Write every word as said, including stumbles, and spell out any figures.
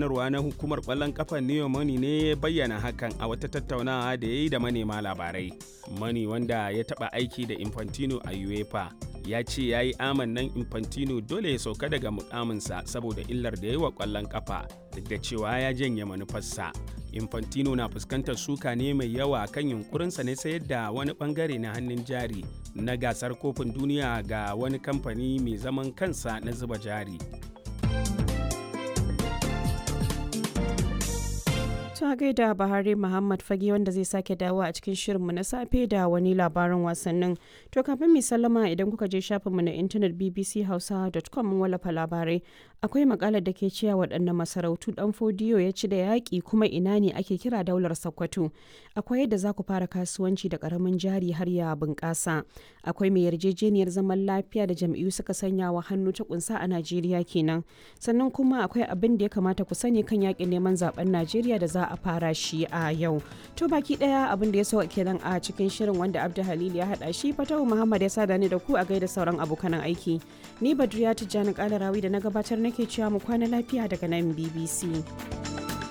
gudanarwa na hukumar ƙwallon ƙafar Neo Money ne ya bayyana hakan a wata tattaunawa da ya yi da manema labarai. Money, wanda ya taɓa aiki da Infantino a UEFA, ya ce ya yi amannan Infantino dole ya sauka daga mukaminsa saboda illar da ya yi wa ƙwallon ƙafa, duk da cewa ya janye manufarsa. Infantino na fuskantar suka ne mai yawa kan yunkurinsa na sayar da wani bangare na hannun jari na gasar kofin duniya ga wani kamfani mai zaman kansa na zuba jari. Ta gaida Bahari Muhammad Fage wanda zai sake dawo a cikin shirinmu na safe da wani labarin wasannin. To kafin mai sallama, idan kuka je shafinmu na intanet b b c hausa dot com mun wallafa labarai. Akwai makalar da ke cewa waɗanne masarautu ɗan Fodiyo ya ci da yaƙi kuma ina ne ake kira daular Sokoto. Akwai yadda za ku fara kasuwanci da ƙaramin jari har ya bunƙasa. Akwai mai yarjejeniyar zaman lafiya da jam'iyyu suka sanya wa hannu ta kunsa a Najeriya kenan. Sannan kuma akwai abin da ya kamata ku sani kan yaƙin neman zaben Najeriya da za a fara shi a yau. To baki daya abin da ya so kenan a cikin shirin wanda Abdu Halil ya hada shi, Fatahu Muhammad ya sada ni da ku a gaida sauran abokan aiki. Ni Badriya Tijjani Kalarawi da na gabatar nake cewa mu kwana lafiya daga nan B B C.